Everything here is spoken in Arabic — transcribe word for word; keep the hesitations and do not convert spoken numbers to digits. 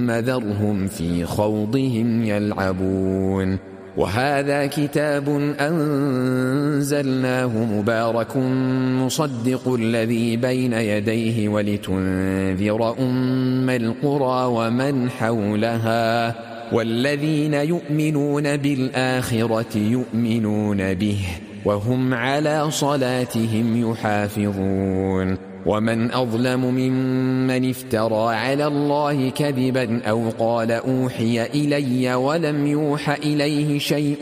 ثم ذرهم في خوضهم يلعبون. وهذا كتاب أنزلناه مبارك مصدق الذي بين يديه ولتنذر أم القرى ومن حولها والذين يؤمنون بالآخرة يؤمنون به وهم على صلاتهم يحافظون. ومن أظلم ممن افترى على الله كذبا أو قال أوحي إلي ولم يوح إليه شيء